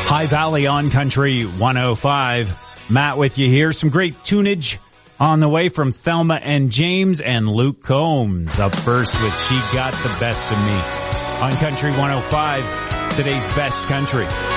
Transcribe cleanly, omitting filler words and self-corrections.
High Valley on Country 105. Matt with you here. Some great tunage on the way from Thelma and James and Luke Combs. Up first with She Got the Best of Me on Country 105, today's best country.